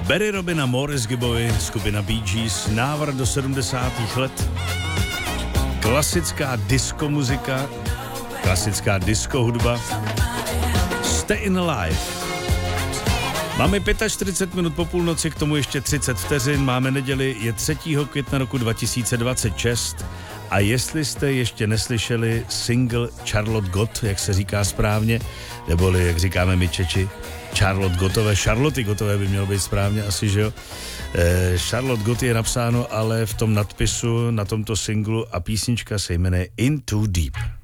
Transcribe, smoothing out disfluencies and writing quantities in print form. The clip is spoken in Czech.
Barry Robin a Maurice Gibovi, skupina Bee Gees, návrat do 70. let. Klasická disco muzika, klasická disco hudba. Stayin' Alive. Máme 45 minut po půlnoci, k tomu ještě 30 vteřin. Máme neděli, je 3. května roku 2026. A jestli jste ještě neslyšeli single Charlotte Gott, jak se říká správně, neboli jak říkáme my Čeči, Charlotte Gottové by mělo být správně asi, že jo? Charlotte Gott je napsáno ale v tom nadpisu na tomto singlu a písnička se jmenuje In Too Deep.